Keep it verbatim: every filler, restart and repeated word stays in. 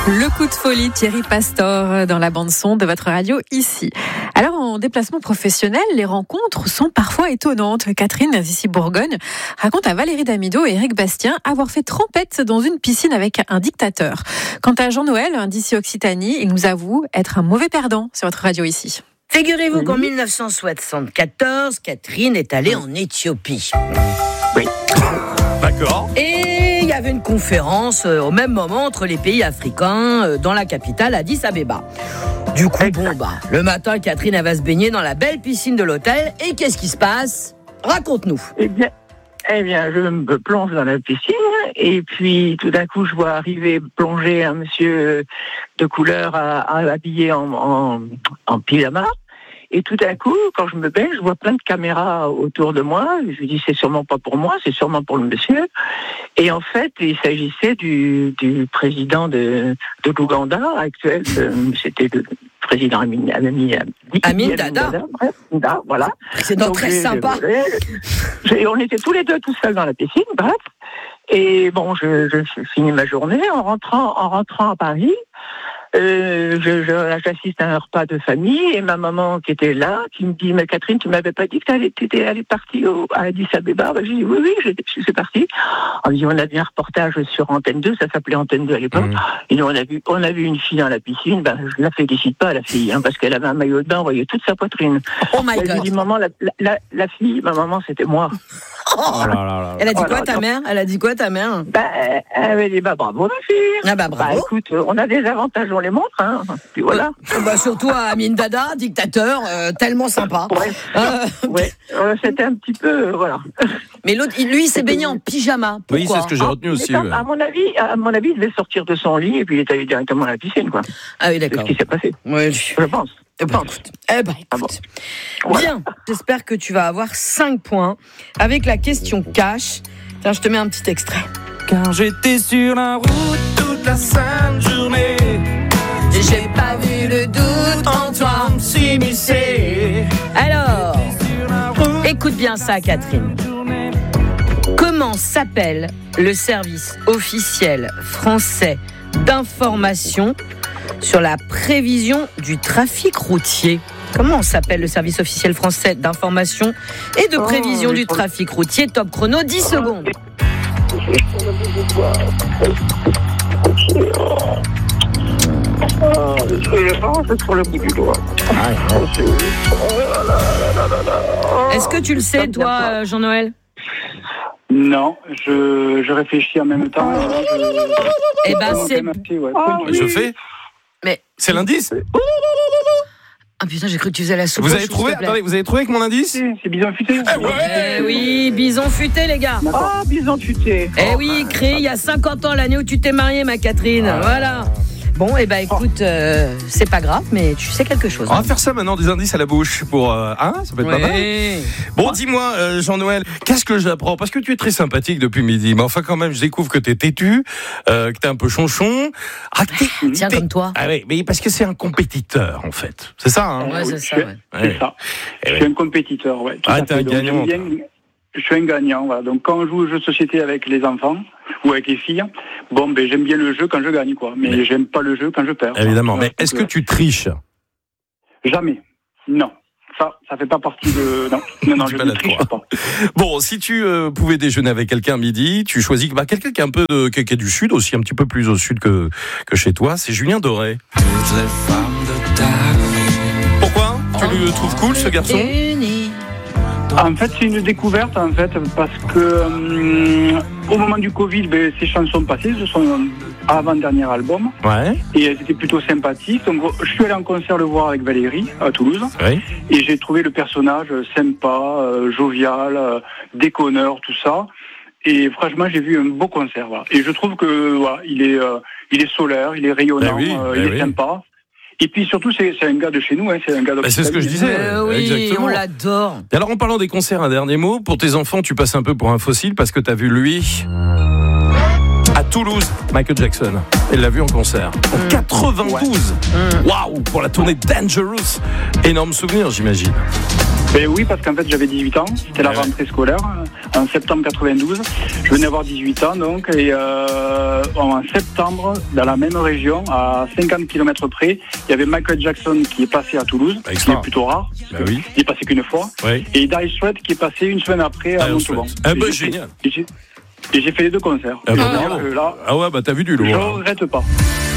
Le coup de folie, Thierry Pastor, dans la bande-son de votre radio ici. Alors, en déplacement professionnel, les rencontres sont parfois étonnantes. Catherine, d'ici Bourgogne, raconte à Valérie Damido et Eric Bastien avoir fait trempette dans une piscine avec un dictateur. Quant à Jean-Noël, d'ici Occitanie, il nous avoue être un mauvais perdant sur votre radio ici. Figurez-vous qu'en dix-neuf cent soixante-quatorze, Catherine est allée en Éthiopie. Oui. D'accord. Et il y avait une conférence euh, au même moment entre les pays africains euh, dans la capitale Addis Abeba. Du coup, bon bah, le matin, Catherine elle va se baigner dans la belle piscine de l'hôtel. Et qu'est-ce qui se passe ? Raconte-nous. Eh bien, eh bien, je me plonge dans la piscine et puis tout d'un coup, je vois arriver plonger un monsieur de couleur à, à, habillé en, en, en pyjama. Et tout d'un coup, quand je me baigne, je vois plein de caméras autour de moi. Je me dis, c'est sûrement pas pour moi, c'est sûrement pour le monsieur. Et en fait, il s'agissait du, du président de, de l'Ouganda actuel. C'était le président Amin, Amin, Amin Dada. Bref, Dada, voilà. C'est donc très j'ai, sympa. J'ai, j'ai, on était tous les deux tout seuls dans la piscine, bref. Et bon, je, je, je finis ma journée en rentrant, en rentrant à Paris. Euh, je, je, j'assiste à un repas de famille et ma maman qui était là, qui me dit, mais Catherine, tu m'avais pas dit que tu étais allée partie au, à Addis Abeba? Ben, j'ai dit, oui, oui, je, je suis partie. On dit, on a vu un reportage sur Antenne deux, ça s'appelait Antenne deux à l'époque. Mmh. Et nous, on a vu, on a vu une fille dans la piscine, ben, je la félicite pas, la fille, hein, parce qu'elle avait un maillot de bain, on voyait toute sa poitrine. Oh my God. J'ai dit, maman, la, la, la fille, ma maman, c'était moi. Oh là là là. Elle a dit quoi, oh, ta non. mère? Elle a dit quoi, ta mère? Ben, elle avait dit, bah, bravo, ma fille. Ah, bah, bravo. Bah, écoute, on a des avantages, on les montre, hein. Puis voilà. Euh, bah, surtout à Amin Dada, dictateur, euh, tellement sympa. Ouais. Euh, ouais. Euh, c'était un petit peu, euh, voilà. Mais l'autre, lui, il s'est baigné en pyjama. Pourquoi? Oui, c'est ce que j'ai retenu ah, aussi. À, ouais. à mon avis, à mon avis, il devait sortir de son lit et puis il est allé directement à la piscine, quoi. Ah oui, d'accord. C'est ce qui s'est passé. Oui, je pense. Eh ben, écoute. Eh ben, écoute. Ah bon. Voilà. Bien. J'espère que tu vas avoir cinq points avec la question cash. Tiens, je te mets un petit extrait. Car j'étais sur la route toute la sainte journée. J'ai pas vu le doute en toi s'immiscer. Alors, écoute bien ça, Catherine. Comment s'appelle le service officiel français d'information sur la prévision du trafic routier? Comment s'appelle le service officiel français d'information et de prévision oh, du trafic routier? Top chrono, dix secondes. Oh, c'est sur le bout du doigt. Est-ce que tu le sais, toi, Jean-Noël? Non, je, je réfléchis en même temps. Eh ben, c'est... Ouais. Oh, je fais Mais... C'est l'indice? Ah putain, j'ai cru que tu faisais la soupe. Vous avez trouvé? Attendez, vous avez trouvé avec mon indice? C'est, c'est Bison Futé. Eh ouais. Eh oui, Bison Futé, les gars. Ah, oh, Bison Futé. Eh oui, créé il y a cinquante ans, l'année où tu t'es mariée, ma Catherine. Ah. Voilà. Bon, eh ben écoute, euh, c'est pas grave, mais tu sais quelque chose. On va hein. faire ça maintenant, des indices à la bouche pour... Euh, hein, ça peut être ouais. pas mal. Bon, dis-moi, euh, Jean-Noël, qu'est-ce que j'apprends? Parce que tu es très sympathique depuis midi, mais enfin quand même, je découvre que t'es têtu, euh, que t'es un peu chonchon. Ah, t'es, Tiens, t'es... comme toi. Ah oui, mais parce que c'est un compétiteur, en fait. C'est ça, hein? Ouais, c'est oui, ça, je, ouais. C'est ouais. ça. Et je ouais. suis un compétiteur, ouais. Ah, t'es un gagnant. Bien, je suis un gagnant, voilà. Donc quand on joue aux jeux de société avec les enfants ou avec les filles, bon, ben j'aime bien le jeu quand je gagne, quoi. Mais, mais... j'aime pas le jeu quand je perds. Évidemment. Quoi. Mais est-ce que tu triches? Jamais. Non. Ça, ça fait pas partie de... Non, non, non je ne triche pas. Bon, si tu euh, pouvais déjeuner avec quelqu'un midi, tu choisis bah, quelqu'un qui est un peu de, qui est du sud aussi, un petit peu plus au sud que, que chez toi, c'est Julien Doré. Pourquoi? Tu oh. le trouves cool, ce garçon? En fait, c'est une découverte, en fait, parce que euh, au moment du Covid, ben, ces chansons passées, ce sont avant-dernier album, ouais. et elles étaient plutôt sympathiques. Donc, je suis allé en concert le voir avec Valérie à Toulouse, ouais. et j'ai trouvé le personnage sympa, euh, jovial, euh, déconneur, tout ça. Et franchement, j'ai vu un beau concert. Voilà. Et je trouve que voilà, il est, euh, il est solaire, il est rayonnant, ben oui, euh, ben il est oui. sympa. Et puis surtout, c'est, c'est un gars de chez nous, hein, c'est un gars de... Bah, c'est ce que je disais. Euh, oui, exactement. on l'adore. Et alors, en parlant des concerts, un dernier mot. Pour tes enfants, tu passes un peu pour un fossile parce que t'as vu lui à Toulouse, Michael Jackson. Elle l'a vu en concert en mmh. quatre-vingt-douze. Waouh, wow, pour la tournée Dangerous. Énorme souvenir, j'imagine. Ben oui, parce qu'en fait, j'avais dix-huit ans. C'était la rentrée scolaire. en septembre quatre-vingt-douze. Je venais avoir dix-huit ans donc, et euh, en septembre, dans la même région, à cinquante kilomètres près, il y avait Michael Jackson qui est passé à Toulouse, ce qui est plutôt rare. Bah oui. Il est passé qu'une fois. Oui. Et Dire Straits qui est passé une semaine après à Ah, Montauban. ah bah Et j'ai génial. fait- Et j'ai, et j'ai fait les deux concerts. Ah, bah, Et bravo. là, Ah ouais, bah t'as vu du je lourd. ne regrette pas.